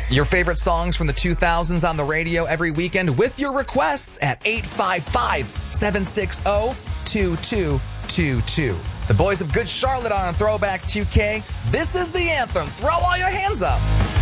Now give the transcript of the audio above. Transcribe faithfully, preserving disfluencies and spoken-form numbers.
Your favorite songs from the two thousands on the radio every weekend with your requests at eight five five, seven six zero, two two two two. The boys of Good Charlotte on Throwback two K. This is the anthem. Throw all your hands up.